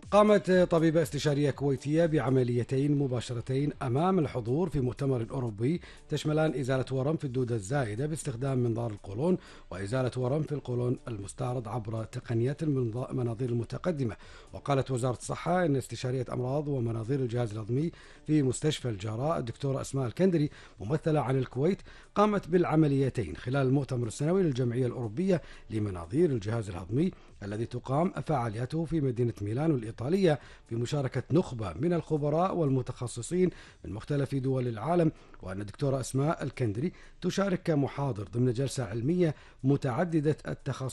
قامت طبيبة استشارية كويتية بعمليتين مباشرتين أمام الحضور في مؤتمر أوروبي تشملان إزالة ورم في الدودة الزائدة باستخدام منظار القولون، وإزالة ورم في القولون المستعرض عبر تقنيات المناظير المتقدمة. وقالت وزارة الصحة أن استشارية أمراض ومناظير الجهاز الهضمي في مستشفى الجراء الدكتورة أسماء الكندري ممثلة عن الكويت قامت بالعمليتين خلال المؤتمر السنوي للجمعية الأوروبية لمناظير الجهاز الهضمي الذي تقام فعالياته في مدينة ميلانو الإيطالية بمشاركة نخبة من الخبراء والمتخصصين من مختلف دول العالم. وأن الدكتورة أسماء الكندري تشارك كمحاضر ضمن جلسة علمية متعددة التخصص